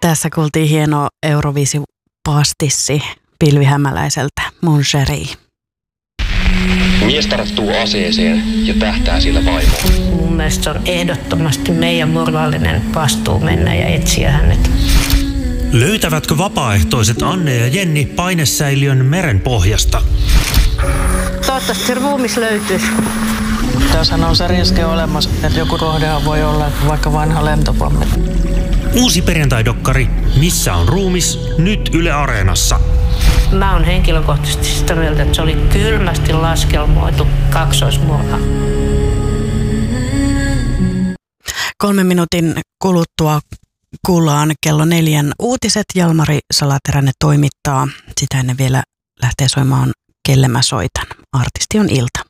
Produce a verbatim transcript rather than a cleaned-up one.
Tässä kuultiin hieno Euroviisi-pastissi Pilvi Hämäläiseltä, Mon chéri. Mies tarttuu aseeseen ja tähtää sillä vaimoon. Mun mielestä se on ehdottomasti meidän moraalinen vastuu mennä ja etsiä hänet. Löytävätkö vapaaehtoiset Anne ja Jenni painesäiliön meren pohjasta? Toivottavasti se ruumis löytyisi. Tässähän on se riski olemassa, että joku kohdehan voi olla vaikka vanha lentopommi. Uusi perjantai-dokkari Missä on ruumis? Nyt Yle Areenassa. Mä oon henkilökohtaisesti sitä mieltä, että se oli kylmästi laskelmoitu kaksoismurha. Kolmen minuutin kuluttua kuullaan kello neljän uutiset. Jalmari Salateräinen toimittaa. Sitä ennen vielä lähtee soimaan Kelle mä soitan. Artisti on Ilta.